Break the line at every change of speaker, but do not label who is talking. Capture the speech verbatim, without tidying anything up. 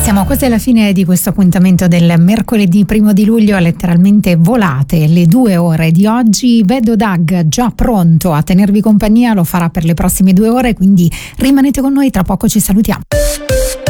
Siamo quasi alla fine di questo appuntamento del mercoledì primo di luglio, letteralmente volate le due ore di oggi. Vedo Doug già pronto a tenervi compagnia, lo farà per le prossime due ore, quindi rimanete con noi, tra poco ci salutiamo.